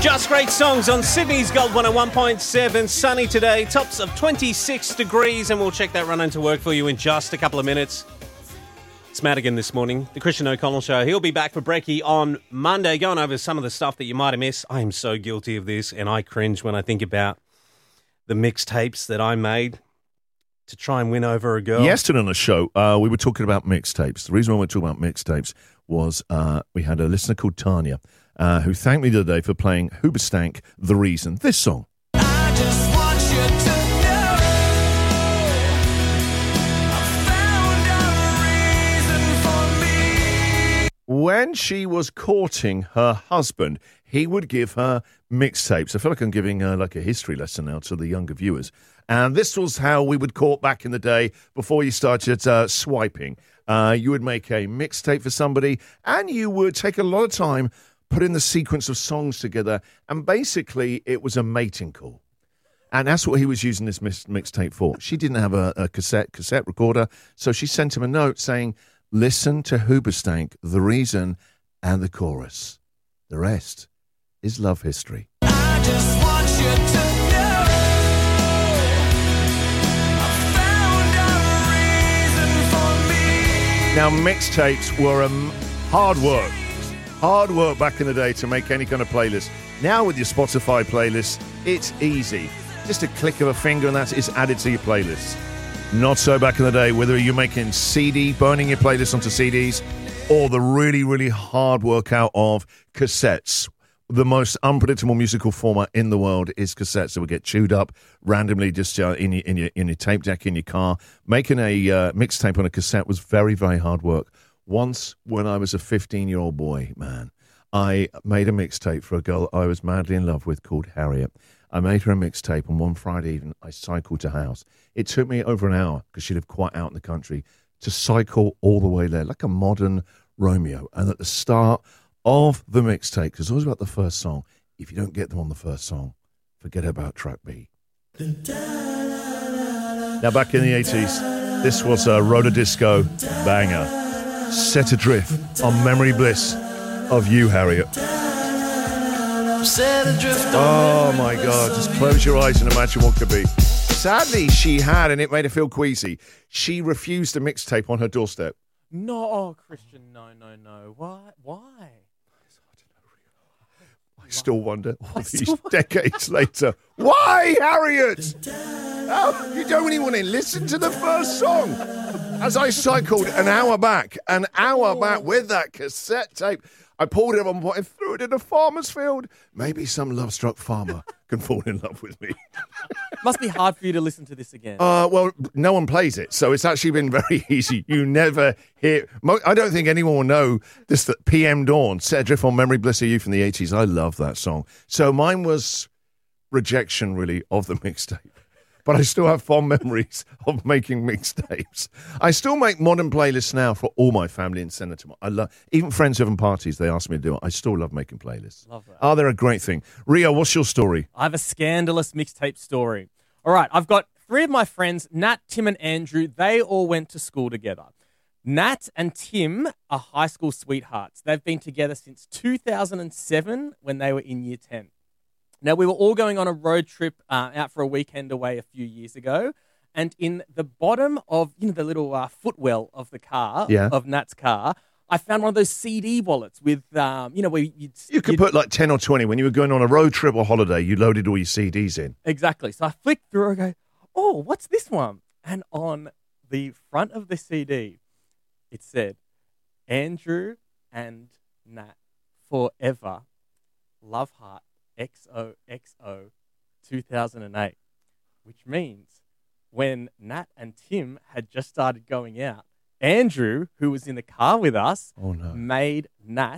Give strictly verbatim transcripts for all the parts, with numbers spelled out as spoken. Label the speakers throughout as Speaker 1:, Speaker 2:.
Speaker 1: Just great songs on Sydney's Gold one oh one point seven. Sunny today, tops of twenty-six degrees, and we'll check that run into work for you in just a couple of minutes. It's Madigan this morning, the Christian O'Connell Show. He'll be back for Brekkie on Monday, going over some of the stuff that you might have missed. I am so guilty of this, and I cringe when I think about the mixtapes that I made to try and win over a girl.
Speaker 2: Yesterday on the show, uh, we were talking about mixtapes. The reason why we were talking about mixtapes was uh, we had a listener called Tanya uh, who thanked me the other day for playing Hoobastank, The Reason. This song.
Speaker 3: I just want you to know I found a reason for me.
Speaker 2: When she was courting her husband, he would give her mixtapes. I feel like I'm giving uh, like a history lesson now to the younger viewers. And this was how we would court back in the day before you started uh, swiping. Uh, you would make a mixtape for somebody, and you would take a lot of time, put in the sequence of songs together, and basically it was a mating call. And that's what he was using this mix- mixtape for. She didn't have a, a cassette cassette recorder, so she sent him a note saying, listen to Hoobastank, The Reason, and the chorus. The rest is love history.
Speaker 3: I just want you to know I found a reason for me.
Speaker 2: Now, mixtapes were um, hard work. Hard work back in the day to make any kind of playlist. Now with your Spotify playlist, it's easy. Just a click of a finger and that's it's added to your playlist. Not so back in the day, whether you're making C D, burning your playlist onto C Ds, or the really, really hard work out of cassettes. The most unpredictable musical format in the world is cassettes that will get chewed up randomly just uh, in, your, in, your, in your tape deck in your car. Making a uh, mixtape on a cassette was very, very hard work. Once, when I was a fifteen-year-old boy, man, I made a mixtape for a girl I was madly in love with called Harriet. I made her a mixtape, and one Friday evening, I cycled to her house. It took me over an hour, because she lived quite out in the country, to cycle all the way there, like a modern Romeo. And at the start of the mixtape, because it's always about the first song, if you don't get them on the first song, forget about track B. Now, back in the eighties, this was a roller disco banger. Set Adrift on Memory Bliss of You, Harriet.
Speaker 3: Set adrift on
Speaker 2: Oh my God, just close your eyes and imagine what could be. Sadly, she had, and it made her feel queasy, she refused a mixtape on her doorstep.
Speaker 4: No, oh, Christian, no, no, no. Why? Why?
Speaker 2: I still wonder, all these decades later, why, Harriet? Oh, you don't even want to listen to the first song. As I cycled an hour back, an hour back with that cassette tape, I pulled it on and threw it in a farmer's field. Maybe some love-struck farmer can fall in love with me.
Speaker 4: Must be hard for you to listen to this again.
Speaker 2: Uh, well, no one plays it, so it's actually been very easy. You never hear... Mo- I don't think anyone will know this, that P M Dawn, Set Adrift on Memory Bliss of You from the eighties. I love that song. So mine was rejection, really, of the mixtape. But I still have fond memories of making mixtapes. I still make modern playlists now for all my family and send them to my... I love, even friends having parties, they ask me to do it. I still love making playlists.
Speaker 4: Love that.
Speaker 2: Oh, they're a great thing. Rio, what's your story?
Speaker 4: I have a scandalous mixtape story. All right, I've got three of my friends, Nat, Tim, and Andrew. They all went to school together. Nat and Tim are high school sweethearts. They've been together since two thousand seven when they were in year ten. Now, we were all going on a road trip uh, out for a weekend away a few years ago, and in the bottom of, you know, the little uh, footwell of the car,
Speaker 2: Yeah.
Speaker 4: of Nat's car, I found one of those C D wallets with, um, you know, where you'd...
Speaker 2: You could
Speaker 4: you'd-
Speaker 2: put like ten or twenty. When you were going on a road trip or holiday, you loaded all your C Ds in.
Speaker 4: Exactly. So I flicked through and go, oh, what's this one? And on the front of the C D, it said, Andrew and Nat, forever, love heart, X O X O, two thousand eight, which means when Nat and Tim had just started going out, Andrew, who was in the car with us,
Speaker 2: Oh, no.
Speaker 4: made Nat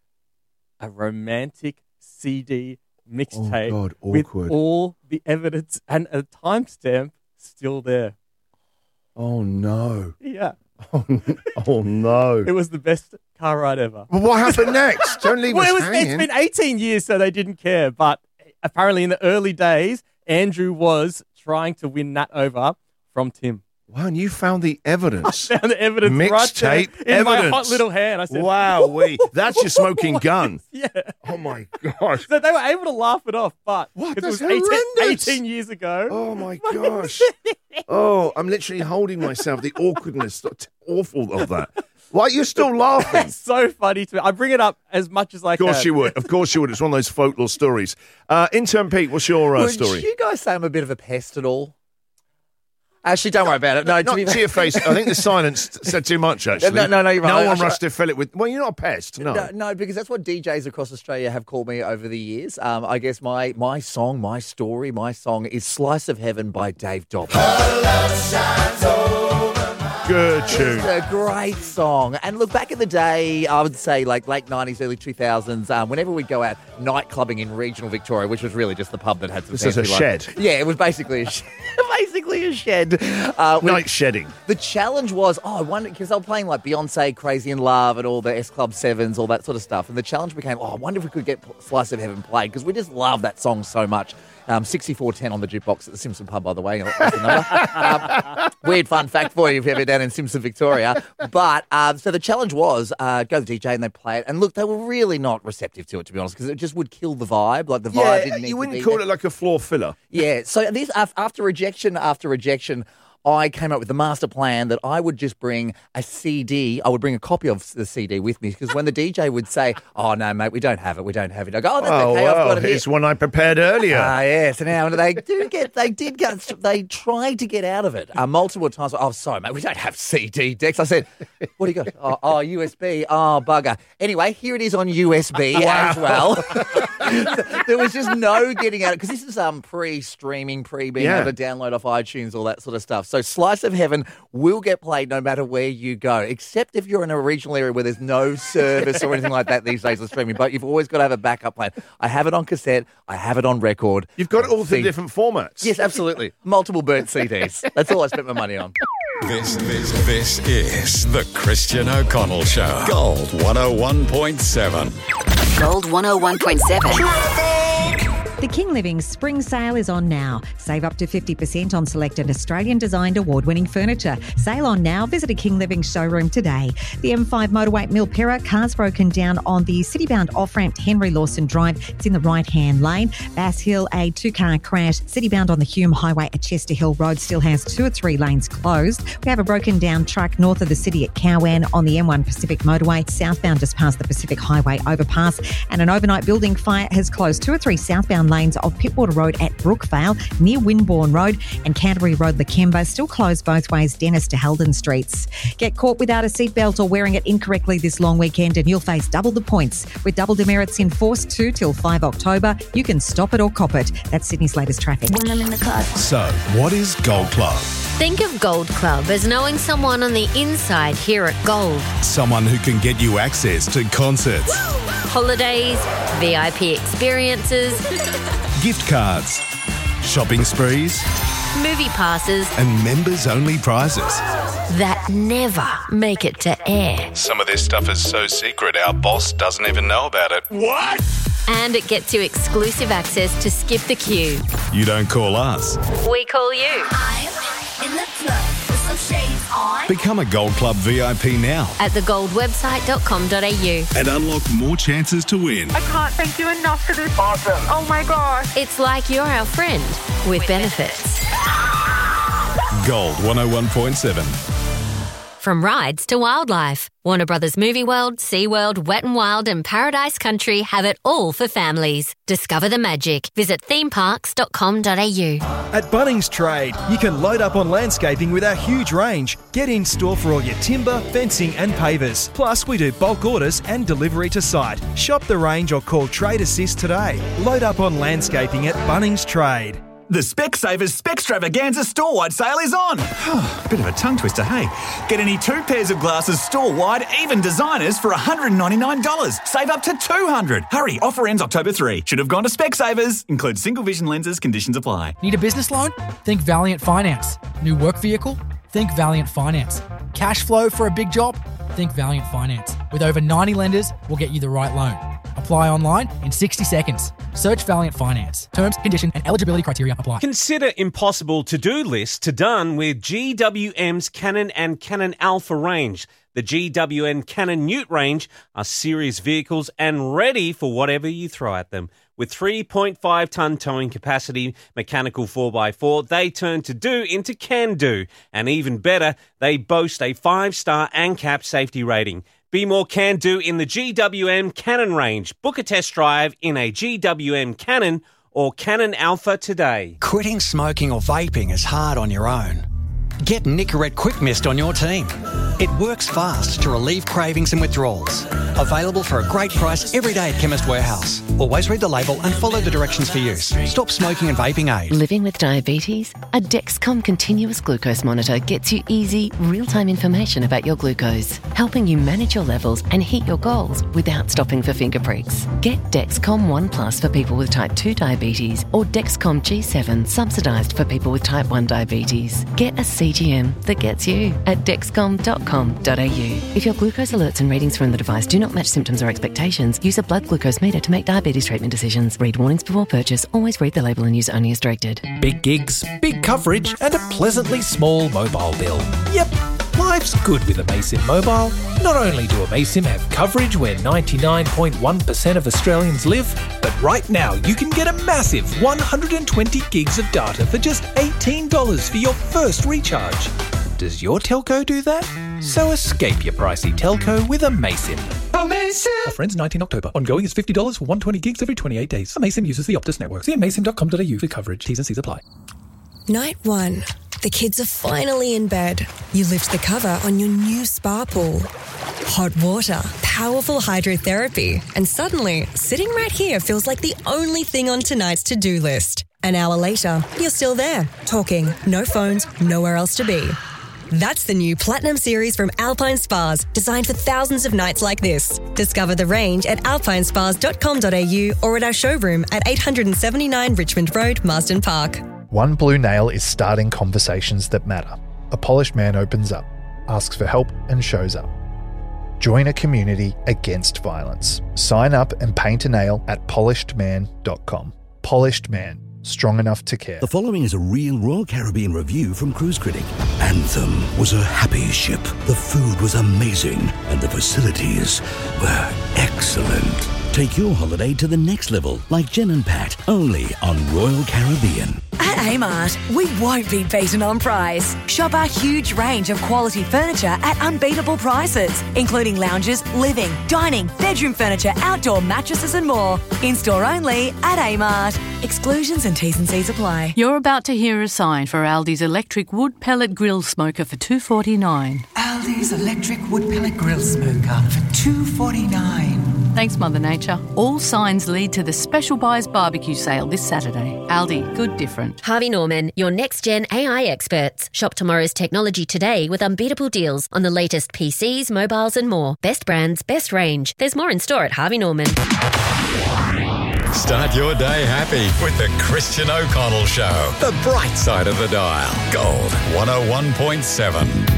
Speaker 4: a romantic C D
Speaker 2: Oh,
Speaker 4: mixtape
Speaker 2: God,
Speaker 4: with
Speaker 2: awkward.
Speaker 4: all the evidence and a timestamp still there.
Speaker 2: Oh, no.
Speaker 4: Yeah.
Speaker 2: Oh, n- oh, no.
Speaker 4: It was the best car ride ever.
Speaker 2: Well, what happened next? Don't leave
Speaker 4: Well,
Speaker 2: us
Speaker 4: it was,
Speaker 2: hanging.
Speaker 4: it's been eighteen years, so they didn't care. But apparently in the early days, Andrew was trying to win Nat over from Tim.
Speaker 2: Wow, and you found the evidence.
Speaker 4: Found the evidence right there
Speaker 2: Mixtape
Speaker 4: in my
Speaker 2: evidence.
Speaker 4: hot little hand. I said,
Speaker 2: Wow, we that's your smoking gun.
Speaker 4: yeah.
Speaker 2: Oh my gosh.
Speaker 4: So they were able to laugh it off, but
Speaker 2: What?
Speaker 4: it was
Speaker 2: That's
Speaker 4: eighteen,
Speaker 2: horrendous.
Speaker 4: eighteen years ago.
Speaker 2: Oh my gosh. Oh, I'm literally holding myself. The awkwardness, the awful of that. Why you're still laughing?
Speaker 4: It's so funny to me. I bring it up as much as I
Speaker 2: Of
Speaker 4: can.
Speaker 2: course you would. Of course you would. It's one of those folklore stories. Uh, Intern Pete, what's your uh,
Speaker 5: Would
Speaker 2: story?
Speaker 5: you guys say I'm a bit of a pest at all? Actually, don't worry about it. No, to
Speaker 2: Not
Speaker 5: be
Speaker 2: to your face. I think the silence said too much, actually.
Speaker 5: No, no, no, you're right.
Speaker 2: No
Speaker 5: I-
Speaker 2: one
Speaker 5: I-
Speaker 2: rushed to fill it with, well, you're not a pest. No.
Speaker 5: No, no, because that's what D Js across Australia have called me over the years. Um, I guess my my song, my story, my song is Slice of Heaven by Dave Dobbs.
Speaker 2: Good tune.
Speaker 5: It's a great song. And look, back in the day, I would say like late nineties, early two thousands, um, whenever we'd go out night clubbing in regional Victoria, which was really just the pub that had some
Speaker 2: This is a
Speaker 5: fancy lights.
Speaker 2: shed.
Speaker 5: Yeah, it was basically a shed. basically a shed. Uh, with-
Speaker 2: Night shedding.
Speaker 5: The challenge was, oh, I wonder, because they were playing like Beyonce, Crazy in Love, and all the S Club sevens, all that sort of stuff. And the challenge became, oh, I wonder if we could get Slice of Heaven played, because we just love that song so much. Um, sixty-four ten on the jukebox at the Simpson pub, by the way. That's the number. um, weird fun fact for you if you're ever down in Simpson, Victoria. But um, so the challenge was uh, go to the D J and they play it. And look, they were really not receptive to it, to be honest, because it just would kill the vibe. Like the vibe
Speaker 2: Yeah,
Speaker 5: didn't need
Speaker 2: you
Speaker 5: to
Speaker 2: wouldn't
Speaker 5: be
Speaker 2: call
Speaker 5: there.
Speaker 2: it like a floor filler.
Speaker 5: Yeah, so this af- after rejection after rejection, I came up with the master plan that I would just bring a C D. I would bring a copy of the C D with me because when the D J would say, "Oh no, mate, we don't have it. We don't have it," I go, "Oh, that's
Speaker 2: Oh,
Speaker 5: okay. I've
Speaker 2: well,
Speaker 5: got it here."
Speaker 2: it's one I prepared earlier.
Speaker 5: Ah, yes. And now they do get, they did get, they tried to get out of it uh, multiple times. Oh, sorry, mate, we don't have C D decks. I said, "What do you got?" Oh, oh U S B. Oh, bugger. Anyway, here it is on U S B as well. There was just no getting out because this is um pre-streaming, pre being
Speaker 2: Yeah.
Speaker 5: able to download off iTunes, all that sort of stuff. So Slice of Heaven will get played no matter where you go, except if you're in a regional area where there's no service or anything like that these days of streaming. But you've always got to have a backup plan. I have it on cassette. I have it on record.
Speaker 2: You've got it all through
Speaker 5: C-
Speaker 2: different formats.
Speaker 5: Yes, absolutely. Multiple burnt C Ds. That's all I spent my money on.
Speaker 6: This, this, this is the Christian O'Connell Show. Gold one oh one point seven.
Speaker 7: Gold one oh one point seven.
Speaker 8: The King Living Spring Sale is on now. Save up to fifty percent on selected Australian-designed award-winning furniture. Sale on now. Visit a King Living showroom today. The M five motorway Milpera, cars broken down on the city-bound off-ramp to Henry Lawson Drive. It's in the right-hand lane. Bass Hill, a two-car crash. City-bound on the Hume Highway at Chester Hill Road still has two or three lanes closed. We have a broken-down truck north of the city at Cowan on the M one Pacific motorway. Southbound just past the Pacific Highway overpass. And an overnight building fire has closed two or three southbound lanes of Pittwater Road at Brookvale, near Winbourne Road, and Canterbury Road, Lakemba, still closed both ways, Dennis to Heldon Streets. Get caught without a seatbelt or wearing it incorrectly this long weekend and you'll face double the points. With double demerits in force two till five October, you can stop it or cop it. That's Sydney's latest traffic.
Speaker 6: So, what is Gold Club?
Speaker 9: Think of Gold Club as knowing someone on the inside here at Gold.
Speaker 6: Someone who can get you access to concerts,
Speaker 9: Holidays, V I P experiences,
Speaker 6: gift cards, shopping sprees,
Speaker 9: movie passes
Speaker 6: and members-only prizes.
Speaker 9: that never make it to air.
Speaker 6: Some of this stuff is so secret our boss doesn't even know about it. What?
Speaker 9: And it gets you exclusive access to Skip the Queue.
Speaker 6: You don't call us.
Speaker 9: We call you.
Speaker 6: Become a Gold Club V I P now
Speaker 9: At the gold website dot com dot a u.
Speaker 6: and unlock more chances to win.
Speaker 10: I can't thank you enough for this. Awesome. Oh my gosh.
Speaker 9: It's like you're our friend with benefits.
Speaker 6: Gold one oh one point seven.
Speaker 9: From rides to wildlife, Warner Brothers Movie World, SeaWorld, Wet n Wild and Paradise Country have it all for families. Discover the magic. Visit theme parks dot com dot a u.
Speaker 11: At Bunnings Trade, you can load up on landscaping with our huge range. Get in store for all your timber, fencing and pavers. Plus, we do bulk orders and delivery to site. Shop the range or call Trade Assist today. Load up on landscaping at Bunnings Trade.
Speaker 12: The Specsavers Specstravaganza store-wide sale is on. Bit of a tongue twister, hey? Get any two pairs of glasses store-wide, even designers, for one hundred ninety-nine dollars. Save up to two hundred dollars. Hurry, offer ends October third. Should have gone to Specsavers. Includes single vision lenses, conditions apply.
Speaker 13: Need a business loan? Think Valiant Finance. New work vehicle? Think Valiant Finance. Cash flow for a big job? Think Valiant Finance. With over ninety lenders, we'll get you the right loan. Apply online in sixty seconds. Search Valiant Finance. Terms, condition, and eligibility criteria apply.
Speaker 1: Consider impossible to-do list to done with G W M's Canon and Canon Alpha range. The G W M Canon Newt range are serious vehicles and ready for whatever you throw at them. With three point five tonne towing capacity, mechanical four by four, they turn to do into can do. And even better, they boast a five-star ANCAP safety rating. Be more can do in the G W M Canon range. Book a test drive in a G W M Canon or Canon Alpha today.
Speaker 14: Quitting smoking or vaping is hard on your own. Get Nicorette Quick Mist on your team. It works fast to relieve cravings and withdrawals. Available for a great price every day at Chemist Warehouse. Always read the label and follow the directions for use. Stop smoking and vaping aid.
Speaker 15: Living with diabetes? A Dexcom continuous glucose monitor gets you easy, real-time information about your glucose, helping you manage your levels and hit your goals without stopping for finger pricks. Get Dexcom One Plus for people with type two diabetes or Dexcom G seven subsidised for people with type one diabetes. Get a C G M that gets you at dexcom dot com dot a u. If your glucose alerts and readings from the device do not match symptoms or expectations, use a blood glucose meter to make diabetes treatment decisions. Read warnings before purchase. Always read the label and use only as directed.
Speaker 16: Big gigs, big coverage, and a pleasantly small mobile bill. Yep, life's good with Amaysim Mobile. Not only do Amaysim have coverage where ninety-nine point one percent of Australians live, but right now you can get a massive one hundred twenty gigs of data for just eighteen dollars for your first recharge. Does your telco do that? So escape your pricey telco with Amaysim. Amaysim! Offer ends nineteenth October. Ongoing is fifty dollars for one hundred twenty gigs every twenty-eight days. Amaysim uses the Optus network. See amaysim dot com dot a u for coverage. T's and C's apply.
Speaker 17: Night one. The kids are finally in bed. You lift the cover on your new spa pool. Hot water, powerful hydrotherapy, and suddenly, sitting right here feels like the only thing on tonight's to-do list. An hour later, you're still there, talking, no phones, nowhere else to be. That's the new Platinum Series from Alpine Spas, designed for thousands of nights like this. Discover the range at alpine spas dot com dot a u or at our showroom at eight seventy-nine Richmond Road, Marsden Park.
Speaker 18: One Blue Nail is starting conversations that matter. A polished man opens up, asks for help and shows up. Join a community against violence. Sign up and paint a nail at polished man dot com. Polished Man. Strong enough to care.
Speaker 19: The following is a real Royal Caribbean review from Cruise Critic. Anthem was a happy ship. The food was amazing and the facilities were excellent. Take your holiday to the next level like Jen and Pat, only on Royal Caribbean.
Speaker 20: At Amart, we won't be beaten on price. Shop our huge range of quality furniture at unbeatable prices, including lounges, living, dining, bedroom furniture, outdoor mattresses and more. In-store only at Amart. Exclusions and T's and C's apply.
Speaker 21: You're about to hear a sign for Aldi's electric wood pellet grill smoker for two dollars forty-nine.
Speaker 22: Aldi's electric wood pellet grill smoker for two dollars forty-nine.
Speaker 21: Thanks, Mother Nature. All signs lead to the Special Buys barbecue sale this Saturday. Aldi, good different.
Speaker 9: Harvey Norman, your next-gen A I experts. Shop tomorrow's technology today with unbeatable deals on the latest P Cs, mobiles and more. Best brands, best range. There's more in store at Harvey Norman.
Speaker 6: Start your day happy with the Christian O'Connell Show. The bright side of the dial. Gold one oh one point seven.